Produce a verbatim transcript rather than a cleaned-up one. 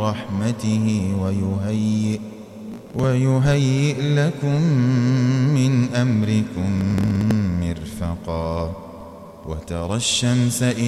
رحمته ويهيئ, ويهيئ لكم من أمركم مرفقا. وترى الشمس